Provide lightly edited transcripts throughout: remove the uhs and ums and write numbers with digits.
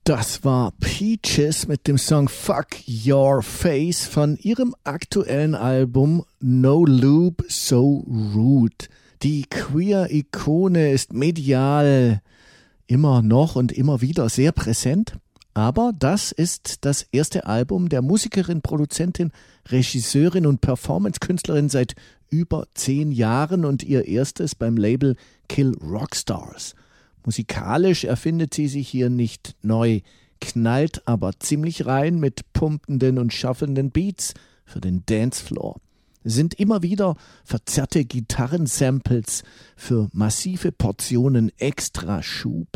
Das war Peaches mit dem Song Fuck Your Face von ihrem aktuellen Album No Lube, So Rude. Die Queer-Ikone ist medial immer noch und immer wieder sehr präsent, aber das ist das erste Album der Musikerin, Produzentin, Regisseurin und Performance-Künstlerin seit über 10 Jahren und ihr erstes beim Label Kill Rockstars. Musikalisch erfindet sie sich hier nicht neu, knallt aber ziemlich rein mit pumpenden und shufflenden Beats für den Dancefloor. Es sind immer wieder verzerrte Gitarrensamples für massive Portionen Extraschub.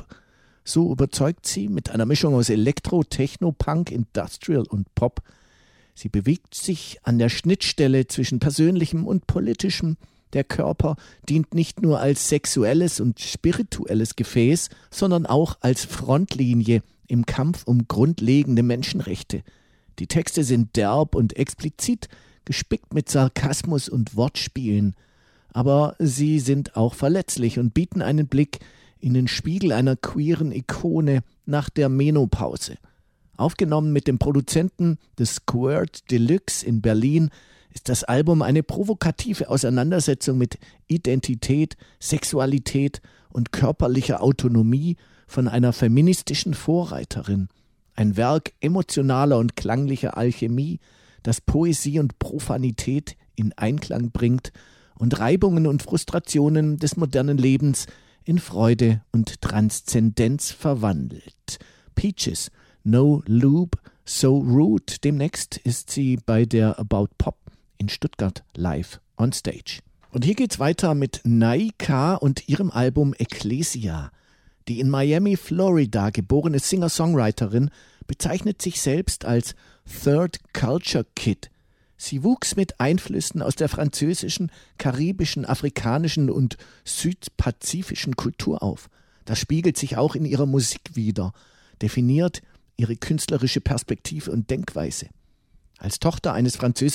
So überzeugt sie mit einer Mischung aus Elektro, Techno, Punk, Industrial und Pop. Sie bewegt sich an der Schnittstelle zwischen Persönlichem und Politischem. Der Körper dient nicht nur als sexuelles und spirituelles Gefäß, sondern auch als Frontlinie im Kampf um grundlegende Menschenrechte. Die Texte sind derb und explizit, gespickt mit Sarkasmus und Wortspielen. Aber sie sind auch verletzlich und bieten einen Blick in den Spiegel einer queeren Ikone nach der Menopause. Aufgenommen mit dem Produzenten The Squirt Deluxe in Berlin, ist das Album eine provokative Auseinandersetzung mit Identität, Sexualität und körperlicher Autonomie von einer feministischen Vorreiterin. Ein Werk emotionaler und klanglicher Alchemie, das Poesie und Profanität in Einklang bringt und Reibungen und Frustrationen des modernen Lebens in Freude und Transzendenz verwandelt. Peaches, No Lube, So Rude. Demnächst ist sie bei der About Pop in Stuttgart live on stage. Und hier geht's weiter mit Naika und ihrem Album Ecclesia. Die in Miami, Florida geborene Singer-Songwriterin bezeichnet sich selbst als Third Culture Kid. Sie wuchs mit Einflüssen aus der französischen, karibischen, afrikanischen und südpazifischen Kultur auf. Das spiegelt sich auch in ihrer Musik wider, definiert ihre künstlerische Perspektive und Denkweise. Als Tochter eines französischen